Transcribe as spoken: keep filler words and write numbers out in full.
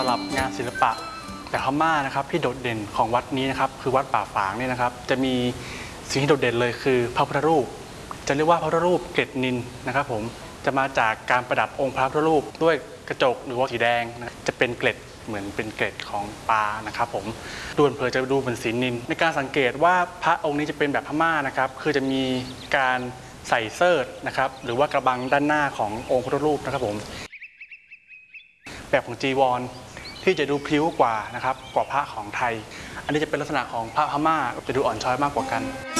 ำหรับงานศิลปะแต่พม่านะครับที่โดดเด่นของวัดนี้นะครับคือวัดป่าฝางนี่นะครับจะมีสิ่งที่โดดเด่นเลยคือพระพุทธรูปจะเรียกว่าพระพุทธรูปเกล็ดนิลนะครับผมจะมาจากการประดับองค์พระพุทธรูปด้วยกระจกหรือว่าสีแดงนะจะเป็นเกล็ดเหมือนเป็นเกล็ดของปลานะครับผมดูเผลอจะดูเหมือนสีนิลในการสังเกตว่าพระองค์นี้จะเป็นแบบพม่านะครับคือจะมีการใส่เสิร์ธนะครับหรือว่ากระบังด้านหน้าขององค์พระพุทธรูปนะครับผมแบบของจีวรที่จะดูพลิ้วกว่านะครับกว่าพระของไทยอันนี้จะเป็นลักษณะของพระพม่าจะดูอ่อนช้อยมากกว่ากัน